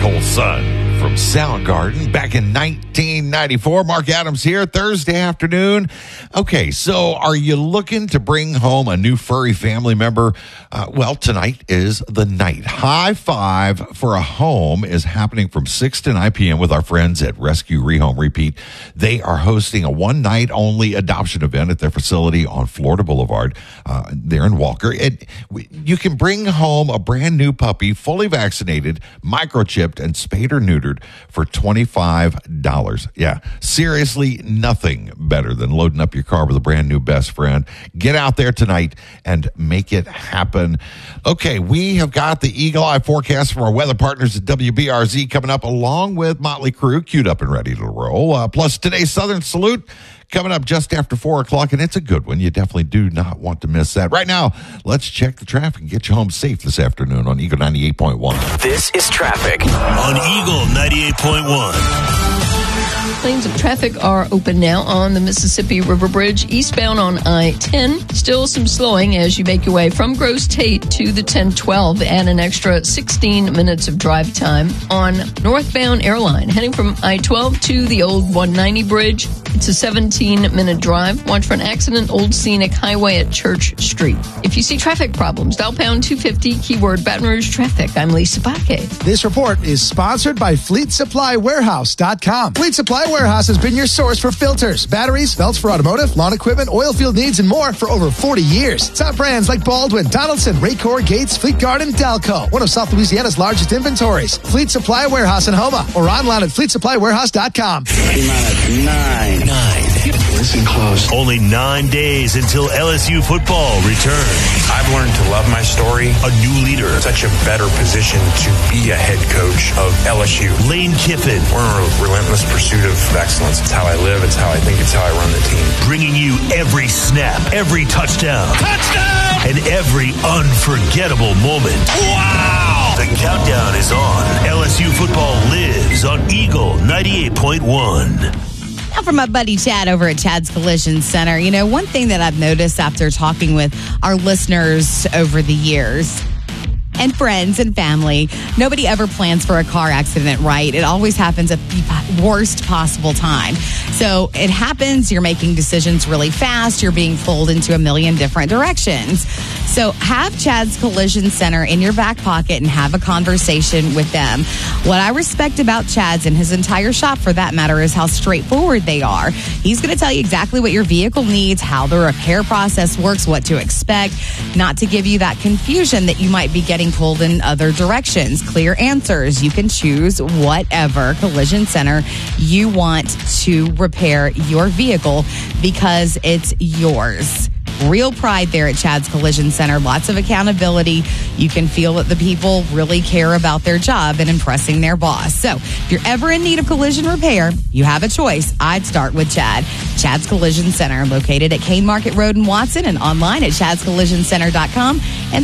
Prodigal Son from Soundgarden back in 1994. Mark Adams here, Thursday afternoon. Okay, so are you looking to bring home a new furry family member? Well, tonight is the night. High Five for a Home is happening from 6 to 9 p.m. with our friends at Rescue Rehome Repeat. They are hosting a one-night-only adoption event at their facility on Florida Boulevard there in Walker. You can bring home a brand-new puppy, fully vaccinated, microchipped, and spayed or neutered for $25. Yeah, seriously, nothing better than loading up your car with a brand new best friend. Get out there tonight and make it happen. Okay, we have got the Eagle Eye forecast from our weather partners at WBRZ coming up, along with Motley Crue queued up and ready to roll. Plus today's Southern Salute coming up just after 4 o'clock, and it's a good one. You definitely do not want to miss that. Right now, let's check the traffic and get you home safe this afternoon on Eagle 98.1. This is traffic on Eagle 98.1. Lanes of traffic are open now on the Mississippi River Bridge, eastbound on I-10. Still some slowing as you make your way from Gross Tate to the 1012 and an extra 16 minutes of drive time on northbound Airline. Heading from I-12 to the old 190 bridge, it's a 17-minute drive. Watch for an accident, Old Scenic Highway at Church Street. If you see traffic problems, dial pound 250, keyword Baton Rouge Traffic. I'm Lisa Baque. This report is sponsored by FleetSupplyWarehouse.com. Fleet Supply Warehouse has been your source for filters, batteries, belts for automotive, lawn equipment, oil field needs, and more for over 40 years. Top brands like Baldwin, Donaldson, Raycor, Gates, Fleet Guard, and Dalco. One of South Louisiana's largest inventories. Fleet Supply Warehouse in Houma or online at FleetSupplyWarehouse.com. Nine. Listen close. Only 9 days until LSU football returns. I've learned to love my story. A new leader. Such a better position to be a head coach of LSU. Lane Kiffin. We're in a relentless pursuit of excellence. It's how I live. It's how I think. It's how I run the team. Bringing you every snap, every touchdown. Touchdown! And every unforgettable moment. Wow! The countdown is on. LSU football lives on Eagle 98.1. Now for my buddy Chad over at Chad's Collision Center. You know, one thing that I've noticed after talking with our listeners over the years and friends and family, nobody ever plans for a car accident, right? It always happens at the worst possible time. So it happens, you're making decisions really fast, you're being pulled into a million different directions. So have Chad's Collision Center in your back pocket and have a conversation with them. What I respect about Chad's and his entire shop, for that matter, is how straightforward they are. He's going to tell you exactly what your vehicle needs, how the repair process works, what to expect, not to give you that confusion that you might be getting pulled in other directions. Clear answers. You can choose whatever Collision Center you want to repair your vehicle because it's yours. Real pride there at Chad's Collision Center. Lots of accountability. You can feel that the people really care about their job and impressing their boss. So if you're ever in need of collision repair, you have a choice. I'd start with Chad. Chad's Collision Center, located at Kane Market Road in Watson and online at chadscollisioncenter.com. And